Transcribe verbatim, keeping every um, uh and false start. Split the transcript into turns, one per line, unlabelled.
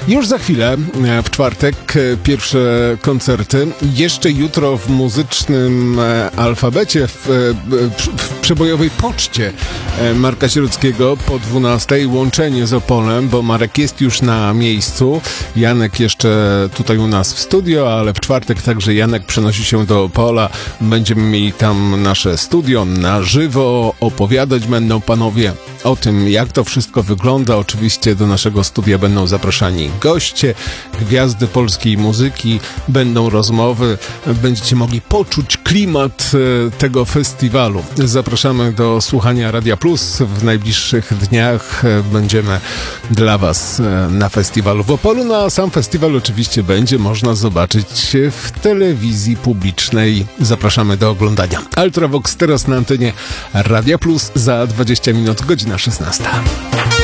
Już za chwilę, w czwartek, pierwsze koncerty. Jeszcze jutro w muzycznym alfabecie, w, w przebojowej poczcie Marka Sierockiego po dwunastej łączenie z Opolem, bo Marek jest już na miejscu. Janek jeszcze tutaj u nas w studio, ale w czwartek także Janek przenosi się do Opola. Będziemy mieli tam nasze studio na żywo. Opowiadać będą panowie o tym, jak to wszystko wygląda. Oczywiście do naszego studia będą zapraszani goście, gwiazdy polskiej muzyki, będą rozmowy, będziecie mogli poczuć klimat tego festiwalu. Zapraszamy do słuchania Radia Plus. W najbliższych dniach będziemy dla Was na festiwalu w Opolu, no a sam festiwal oczywiście będzie można zobaczyć w telewizji publicznej. Zapraszamy do oglądania. Ultravox teraz na antenie Radia Plus, za dwadzieścia minut, godzina szesnasta.